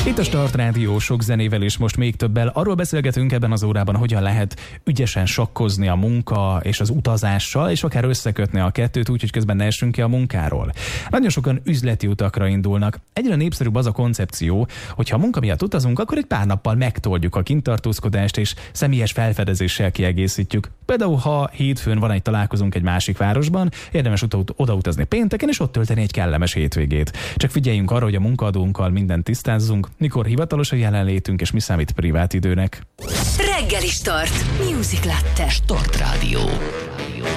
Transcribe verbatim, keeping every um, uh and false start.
Itt a Start Rádió sok zenével és most még többel. Arról beszélgetünk ebben az órában, hogyan lehet ügyesen sakkozni a munka és az utazással, és akár összekötni a kettőt úgy, hogy közben ne essünk ki a munkáról. Nagyon sokan üzleti utakra indulnak. Egyre népszerűbb az a koncepció, hogy ha a munka miatt utazunk, akkor egy pár nappal megtoldjuk a kintartózkodást és személyes felfedezéssel kiegészítjük. Például, ha hétfőn van egy találkozunk egy másik városban, érdemes odautazni pénteken, és ott tölteni egy kellemes hétvégét. Csak figyeljünk arra, hogy a munkaadónkkal mindent tisztázzunk, mikor hivatalos a jelenlétünk, és mi számít privát időnek. Reggeli Start. Music Latte. Start Rádió.